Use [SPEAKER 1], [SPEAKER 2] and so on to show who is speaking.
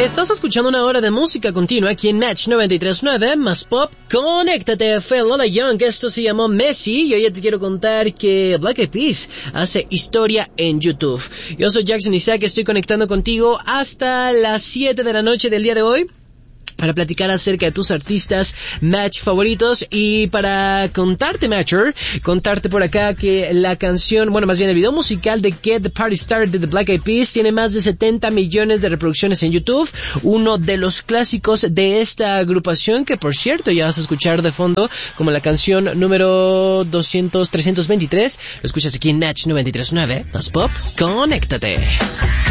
[SPEAKER 1] Estás escuchando una hora de música continua aquí en Match 93.9, más pop. Conéctate, fue Lola Young, esto se llamó Messi, y hoy te quiero contar que Black Eyed Peas hace historia en YouTube. Yo soy Jackson Isaac, estoy conectando contigo hasta las 7 de la noche del día de hoy, para platicar acerca de tus artistas Match favoritos y para contarte, Matcher, contarte por acá que la canción, bueno, más bien el video musical de Get the Party Started de The Black Eyed Peas tiene más de 70 millones de reproducciones en YouTube, uno de los clásicos de esta agrupación que, por cierto, ya vas a escuchar de fondo como la canción número 323, lo escuchas aquí en Match 93.9, más pop, conéctate.